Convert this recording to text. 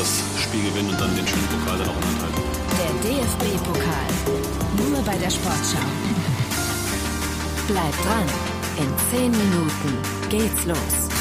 das Spiel gewinnen und dann den schönen Pokal dann auch in der Hand halten. Der DFB-Pokal. Nur bei der Sportschau. Bleibt dran. In 10 Minuten geht's los.